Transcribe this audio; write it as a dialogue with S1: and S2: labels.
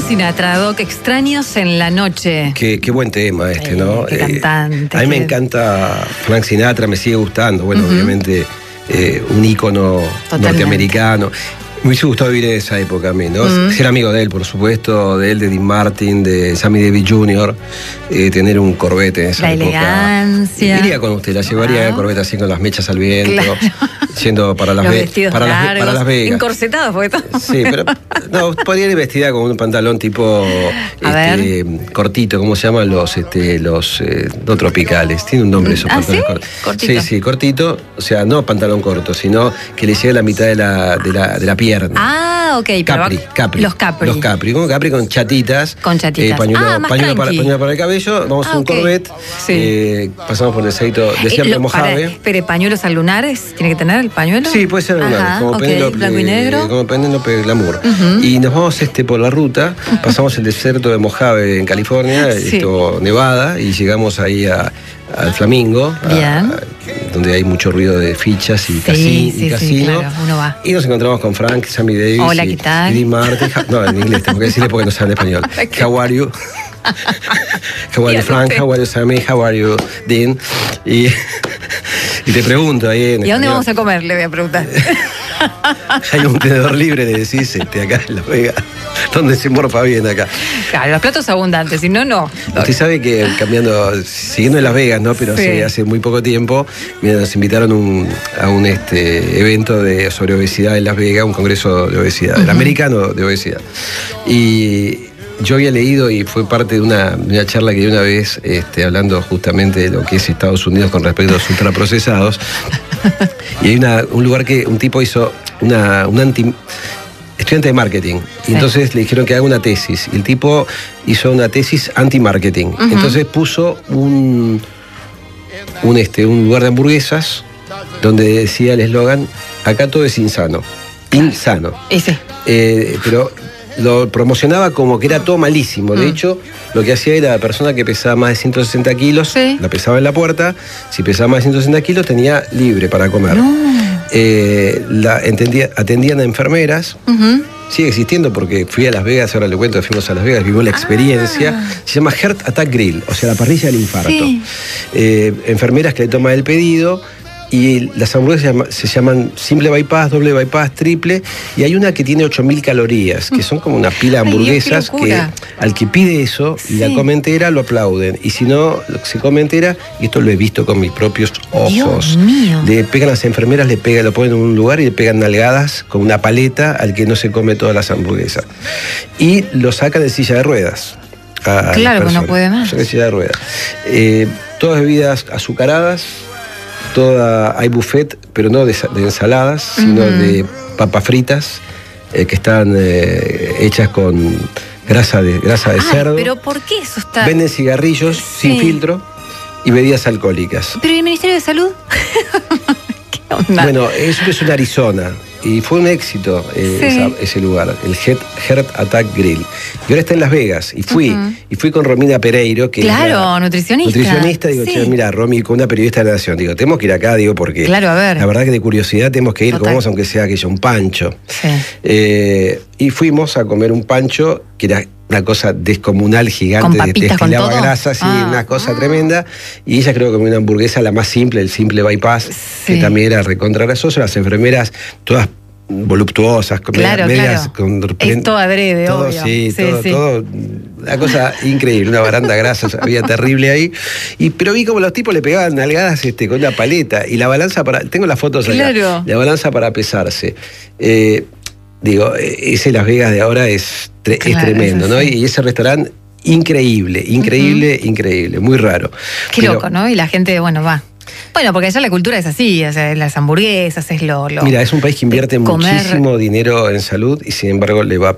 S1: Sinatra, Doc, Extraños en la noche.
S2: Qué buen tema ¿no?
S1: Qué cantante.
S2: A mí me encanta Frank Sinatra, me sigue gustando. Bueno, obviamente un ícono norteamericano. Me hubiese gustado vivir en esa época a mí, ¿no? Ser amigo de él, por supuesto, de él, de Dean Martin, de Sammy Davis Jr., tener un Corvette en esa época.
S1: La elegancia.
S2: Iría con usted, la llevaría el Corvette así con las mechas al viento, yendo para Las Vegas. Para Las Vegas.
S1: Encorsetados, fue todo.
S2: Sí, pero no, podría ir vestida con un pantalón tipo cortito, ¿cómo se llaman los no tropicales? Tiene un nombre esos pantalones cortos.
S1: ¿Cortito?
S2: Sí, cortito, o sea, no pantalón corto, sino que le llegue a la mitad de la pierna.
S1: Ok.
S2: Capri.
S1: Los Capri.
S2: Como Capri con chatitas. Pañuelo para el cabello. Vamos a un Corvette. Sí. Pasamos por el Cerrito Desierto de Mojave.
S1: ¿Pero pañuelos al lunares? ¿Tiene que tener el pañuelo?
S2: Sí, puede ser lunar. Como
S1: blanco y negro.
S2: Como Penélope Glamour. Y nos vamos por la ruta. Pasamos el desierto de Mojave en California, Nevada, y llegamos ahí al Flamingo, donde hay mucho ruido de fichas y casino.
S1: Claro, uno va.
S2: Y nos encontramos con Frank, Sammy Davis.
S1: Hola, ¿qué tal?
S2: Y Dean Martin. No, en inglés, tengo que decirle porque no saben español. How are you? How are you, Frank? How are you, Sammy? How are you, Dean? Y te pregunto ahí en
S1: ¿Y a dónde vamos a comer? Le voy a preguntar.
S2: Hay un tenedor libre, le decís, acá en Las Vegas, donde se morfa bien acá.
S1: Claro, los platos abundantes, si no, no.
S2: Usted sabe que siguiendo en Las Vegas, ¿no? Pero hace muy poco tiempo, nos invitaron a un evento sobre obesidad en Las Vegas, un congreso de obesidad, el americano de obesidad. Y yo había leído y fue parte de una charla que di una vez, hablando justamente de lo que es Estados Unidos con respecto a los ultraprocesados. Y hay un lugar que un tipo hizo estudiante de marketing. Y entonces le dijeron que haga una tesis. Y el tipo hizo una tesis anti-marketing. Entonces puso un lugar de hamburguesas donde decía el eslogan: acá todo es insano. Insano. Pero lo promocionaba como que era todo malísimo. De hecho, lo que hacía era la persona que pesaba más de 160 kilos, la pesaba en la puerta. Si pesaba más de 160 kilos, tenía libre para comer. Atendían a enfermeras. Sigue existiendo porque fui a Las Vegas, ahora le cuento que fuimos a Las Vegas, vivimos la experiencia. Se llama Heart Attack Grill, o sea, la parrilla del infarto. Enfermeras que le toman el pedido. Y las hamburguesas se llaman simple bypass, doble bypass, triple. Y hay una que tiene 8.000 calorías, que son como una pila de hamburguesas que al que pide eso y la come entera lo aplauden. Y si no se come entera, y esto lo he visto con mis propios ojos,
S1: Dios mío.
S2: Le pegan a las enfermeras, lo ponen en un lugar y le pegan nalgadas con una paleta al que no se come todas las hamburguesas. Y lo sacan de silla de ruedas.
S1: Claro, que no puede más.
S2: De silla de ruedas. Todas bebidas azucaradas. Hay buffet, pero no de ensaladas, sino de papas fritas que están hechas con grasa de cerdo.
S1: ¿Pero por qué eso está...?
S2: Venden cigarrillos sin filtro y bebidas alcohólicas.
S1: ¿Pero y el Ministerio de Salud? ¿Qué onda?
S2: Bueno, eso es en Arizona. Y fue un éxito ese lugar, el Heart Attack Grill. Y ahora está en Las Vegas. Y fui con Romina Pereiro, que
S1: es nutricionista.
S2: Digo, che, mira, Romy, con una periodista de la Nación. Digo, tenemos que ir acá, porque
S1: a ver.
S2: La verdad que de curiosidad tenemos que ir, comamos aunque sea aquello, un pancho. Y fuimos a comer un pancho que era una cosa descomunal, gigante, destilaba grasa, una cosa tremenda. Y ella creo que comió una hamburguesa, la más simple, el simple bypass, que también era recontra grasoso. Las enfermeras, todas voluptuosas, medias con...
S1: Es todo adrede, obvio.
S2: Todo, una cosa increíble, una baranda grasa, había terrible ahí. Pero vi como los tipos le pegaban nalgadas con una paleta. Y la balanza tengo las fotos acá. La balanza para pesarse. Ese Las Vegas de ahora es tremendo, ¿no? Y ese restaurante, increíble, muy raro.
S1: Qué loco, ¿no? Y la gente, va. Bueno, porque allá la cultura es así, o sea, las hamburguesas es lo...
S2: Mira, es un país que invierte muchísimo dinero en salud y sin embargo le va